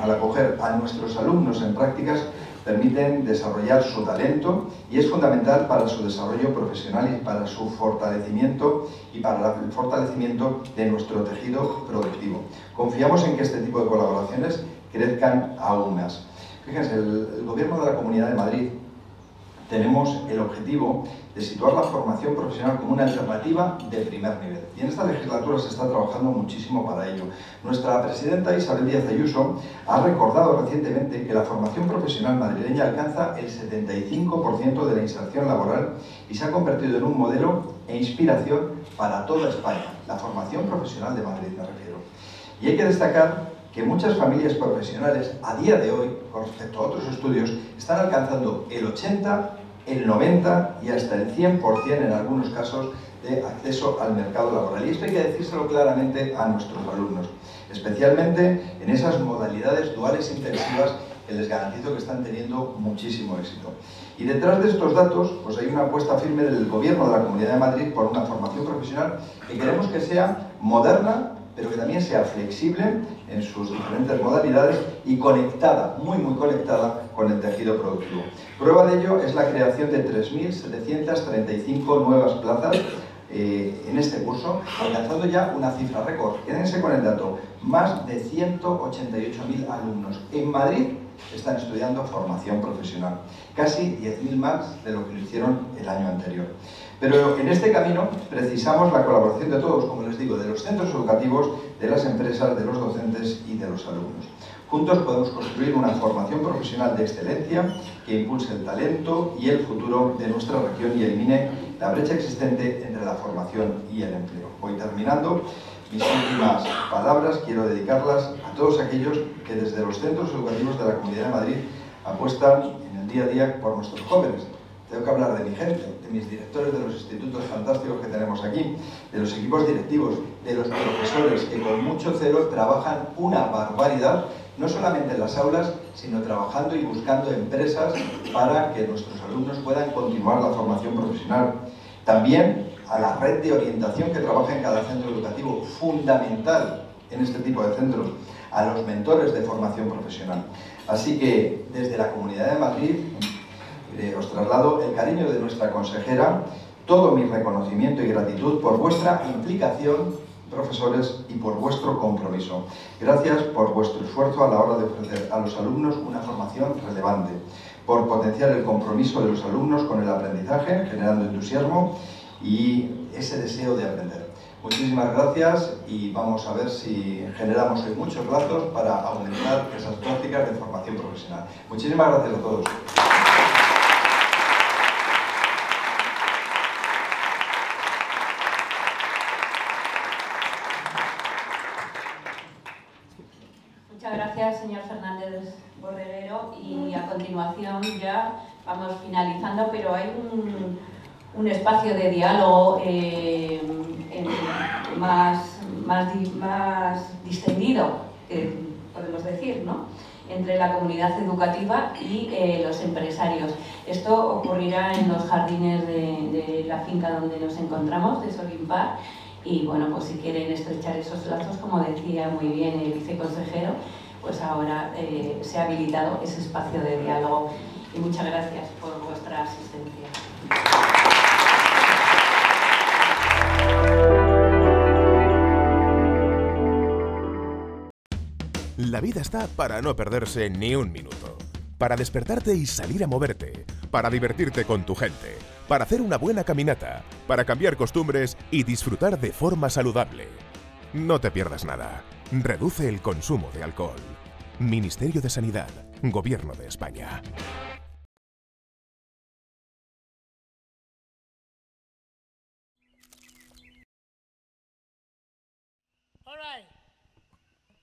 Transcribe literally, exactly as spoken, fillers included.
al acoger a nuestros alumnos en prácticas, permiten desarrollar su talento y es fundamental para su desarrollo profesional y para su fortalecimiento y para el fortalecimiento de nuestro tejido productivo. Confiamos en que este tipo de colaboraciones crezcan aún más. Fíjense, el, el Gobierno de la Comunidad de Madrid tenemos el objetivo de situar la formación profesional como una alternativa de primer nivel. Y en esta legislatura se está trabajando muchísimo para ello. Nuestra presidenta Isabel Díaz Ayuso ha recordado recientemente que la formación profesional madrileña alcanza el setenta y cinco por ciento de la inserción laboral y se ha convertido en un modelo e inspiración para toda España. La formación profesional de Madrid, me refiero. Y hay que destacar que muchas familias profesionales a día de hoy, con respecto a otros estudios, están alcanzando el ochenta, el noventa y hasta el cien por cien en algunos casos de acceso al mercado laboral. Y esto hay que decírselo claramente a nuestros alumnos, especialmente en esas modalidades duales intensivas que les garantizo que están teniendo muchísimo éxito. Y detrás de estos datos, pues hay una apuesta firme del Gobierno de la Comunidad de Madrid por una formación profesional que queremos que sea moderna, pero que también sea flexible en sus diferentes modalidades y conectada, muy muy conectada con el tejido productivo. Prueba de ello es la creación de tres mil setecientas treinta y cinco nuevas plazas eh, en este curso, alcanzando ya una cifra récord. Quédense con el dato, más de ciento ochenta y ocho mil alumnos en Madrid están estudiando formación profesional, casi diez mil más de lo que lo hicieron el año anterior. Pero en este camino precisamos la colaboración de todos, como les digo, de los centros educativos, de las empresas, de los docentes y de los alumnos. Juntos podemos construir una formación profesional de excelencia que impulse el talento y el futuro de nuestra región y elimine la brecha existente entre la formación y el empleo. Voy terminando. Mis últimas palabras quiero dedicarlas a todos aquellos que desde los centros educativos de la Comunidad de Madrid apuestan en el día a día por nuestros jóvenes. Tengo que hablar de mi gente, de mis directores de los institutos fantásticos que tenemos aquí, de los equipos directivos, de los profesores que con mucho celo trabajan una barbaridad, no solamente en las aulas, sino trabajando y buscando empresas para que nuestros alumnos puedan continuar la formación profesional. También a la red de orientación que trabaja en cada centro educativo, fundamental en este tipo de centros, a los mentores de formación profesional. Así que desde la Comunidad de Madrid eh, os traslado el cariño de nuestra consejera, todo mi reconocimiento y gratitud por vuestra implicación, profesores, y por vuestro compromiso. Gracias por vuestro esfuerzo a la hora de ofrecer a los alumnos una formación relevante, por potenciar el compromiso de los alumnos con el aprendizaje, generando entusiasmo y ese deseo de aprender. Muchísimas gracias y vamos a ver si generamos hoy muchos lazos para aumentar esas prácticas de formación profesional. Muchísimas gracias a todos. Muchas gracias, señor Fernández Borreguero, y a continuación ya vamos finalizando, pero hay un, un espacio de diálogo eh, en, más, más, más distendido, eh, podemos decir, ¿no?, entre la comunidad educativa y eh, los empresarios. Esto ocurrirá en los jardines de, de la finca donde nos encontramos, de Solimpar, y bueno, pues si quieren estrechar esos lazos, como decía muy bien el viceconsejero, pues ahora eh, se ha habilitado ese espacio de diálogo. Y muchas gracias por vuestra asistencia. La vida está para no perderse ni un minuto. Para despertarte y salir a moverte. Para divertirte con tu gente. Para hacer una buena caminata. Para cambiar costumbres y disfrutar de forma saludable. No te pierdas nada. Reduce el consumo de alcohol. Ministerio de Sanidad. Gobierno de España. All right.